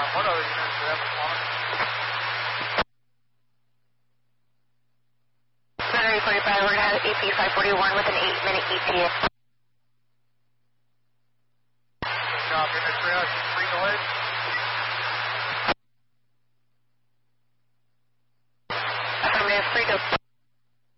What other units do you have responding? Missouri 45, we're going to have AP 541 with an 8-minute ETA. Copy, Ms. Triage, 3 delayed. Affirmative, 3 delayed.